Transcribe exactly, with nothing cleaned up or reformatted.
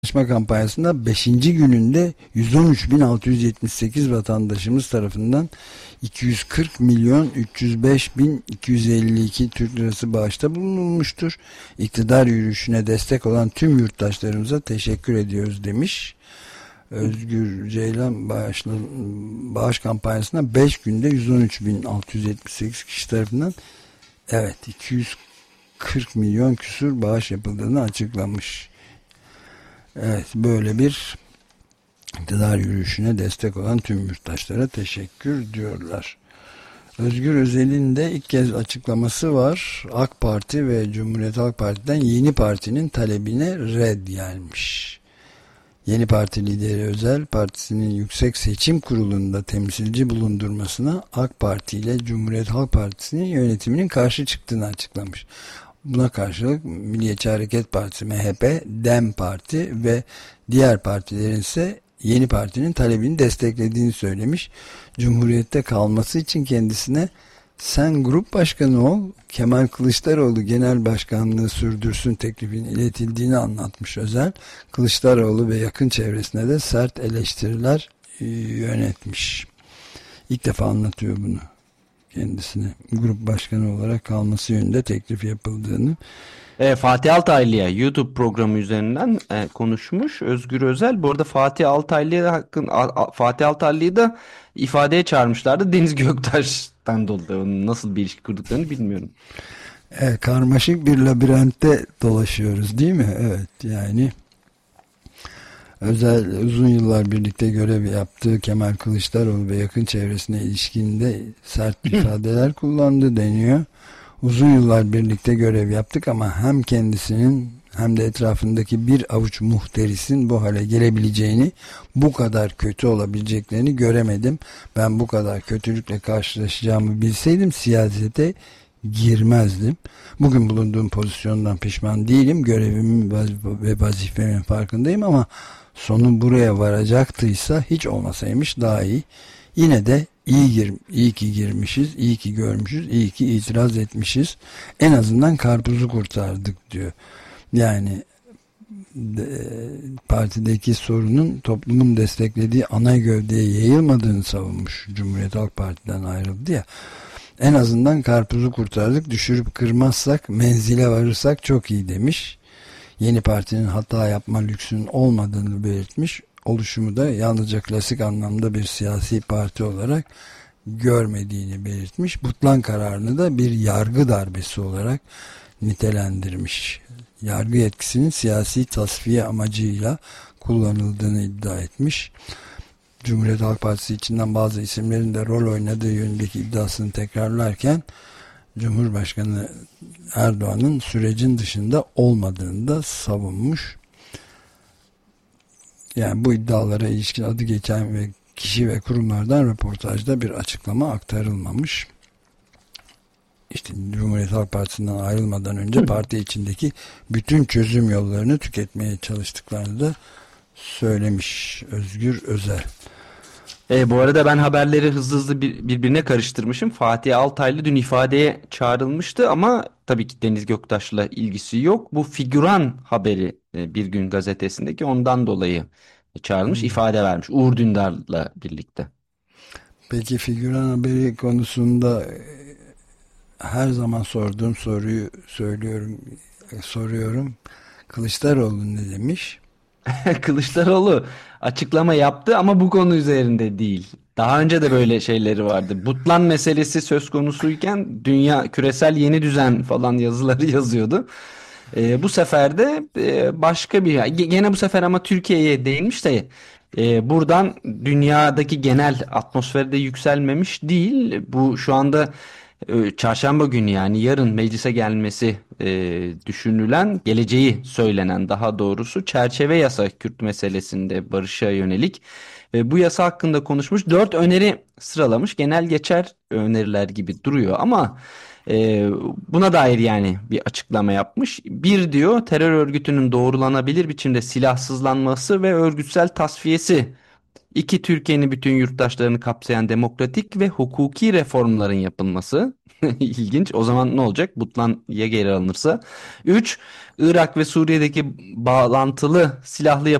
Çalışma kampanyasında beşinci gününde yüz on üç bin altı yüz yetmiş sekiz vatandaşımız tarafından iki yüz kırk milyon üç yüz beş bin iki yüz elli iki Türk Lirası bağışta bulunulmuştur. İktidar yürüyüşüne destek olan tüm yurttaşlarımıza teşekkür ediyoruz demiş. Özgür Ceylan bağışla, bağış kampanyasında beş günde yüz on üç bin altı yüz yetmiş sekiz kişi tarafından evet iki yüz kırk milyon küsur bağış yapıldığını açıklamış. Evet, böyle bir iktidar yürüyüşüne destek olan tüm yurttaşlara teşekkür diyorlar. Özgür Özel'in de ilk kez açıklaması var. AK Parti ve Cumhuriyet Halk Parti'den Yeni Parti'nin talebine red gelmiş. Yeni Parti lideri Özel, partisinin Yüksek Seçim Kurulu'nda temsilci bulundurmasına AK Parti ile Cumhuriyet Halk Partisi'nin yönetiminin karşı çıktığını açıklamış. Buna karşılık Milliyetçi Hareket Partisi, M H P, DEM Parti ve diğer partilerin ise Yeni Parti'nin talebini desteklediğini söylemiş. Cumhuriyette kalması için kendisine sen grup başkanı ol, Kemal Kılıçdaroğlu genel başkanlığı sürdürsün teklifinin iletildiğini anlatmış Özel. Kılıçdaroğlu ve yakın çevresine de sert eleştiriler yönetmiş. İlk defa anlatıyor bunu kendisine. Grup başkanı olarak kalması yönünde teklif yapıldığını. E, Fatih Altaylı'ya YouTube programı üzerinden e, konuşmuş Özgür Özel. Bu arada Fatih Altaylı'ya hakkın A- A- Fatih Altaylı'yı da ifadeye çağırmışlardı. Deniz Göktaş'tan dolayı onun nasıl bir ilişki kurduklarını bilmiyorum. E, karmaşık bir labirentte dolaşıyoruz değil mi? Evet, yani Özel uzun yıllar birlikte görev yaptığı Kemal Kılıçdaroğlu ve yakın çevresine ilişkinde sert ifadeler kullandı deniyor. Uzun yıllar birlikte görev yaptık ama hem kendisinin hem de etrafındaki bir avuç muhterisin bu hale gelebileceğini, bu kadar kötü olabileceklerini göremedim. Ben bu kadar kötülükle karşılaşacağımı bilseydim siyasete girmezdim. Bugün bulunduğum pozisyondan pişman değilim. Görevimin ve vazifemin farkındayım ama sonu buraya varacaktıysa hiç olmasaymış daha iyi. Yine de iyi, gir, iyi ki girmişiz, iyi ki görmüşüz, iyi ki itiraz etmişiz. En azından karpuzu kurtardık diyor. Yani de, partideki sorunun toplumun desteklediği ana gövdeye yayılmadığını savunmuş. Cumhuriyet Halk Parti'den ayrıldı ya. En azından karpuzu kurtardık, düşürüp kırmazsak, menzile varırsak çok iyi demiş. Yeni partinin hata yapma lüksünün olmadığını belirtmiş. Oluşumu da yalnızca klasik anlamda bir siyasi parti olarak görmediğini belirtmiş. Butlan kararını da bir yargı darbesi olarak nitelendirmiş. Yargı yetkisinin siyasi tasfiye amacıyla kullanıldığını iddia etmiş. Cumhuriyet Halk Partisi içinden bazı isimlerin de rol oynadığı yönündeki iddiasını tekrarlarken Cumhurbaşkanı Erdoğan'ın sürecin dışında olmadığını da savunmuş. Yani bu iddialara ilişkin adı geçen ve kişi ve kurumlardan röportajda bir açıklama aktarılmamış. İşte Cumhuriyet Halk Partisi'nden ayrılmadan önce parti içindeki bütün çözüm yollarını tüketmeye çalıştıklarını da söylemiş Özgür Özel. E, bu arada ben haberleri hızlı hızlı bir, birbirine karıştırmışım. Fatih Altaylı dün ifadeye çağrılmıştı ama tabii ki Deniz Göktaş'la ilgisi yok. Bu figüran haberi e, Bir Gün gazetesindeki ondan dolayı çağrılmış, Hmm. ifade vermiş Uğur Dündar'la birlikte. Peki figüran haberi konusunda her zaman sorduğum soruyu söylüyorum, soruyorum. Kılıçdaroğlu ne demiş? Kılıçdaroğlu açıklama yaptı ama bu konu üzerinde değil. Daha önce de böyle şeyleri vardı. Butlan meselesi söz konusuyken dünya küresel yeni düzen falan yazıları yazıyordu. Ee, bu sefer de e, başka bir gene bu sefer ama Türkiye'ye değinmiş de e, buradan dünyadaki genel atmosferde yükselmemiş değil. Bu şu anda e, çarşamba günü yani yarın meclise gelmesi e, düşünülen, geleceği söylenen daha doğrusu çerçeve yasa Kürt meselesinde barışa yönelik ve bu yasa hakkında konuşmuş, dört öneri sıralamış. Genel geçer öneriler gibi duruyor ama e, buna dair yani bir açıklama yapmış. Bir diyor, terör örgütünün doğrulanabilir biçimde silahsızlanması ve örgütsel tasfiyesi. İki, Türkiye'nin bütün yurttaşlarını kapsayan demokratik ve hukuki reformların yapılması. İlginç. O zaman ne olacak? Butlan ya geri alınırsa? Üç, Irak ve Suriye'deki bağlantılı silahlı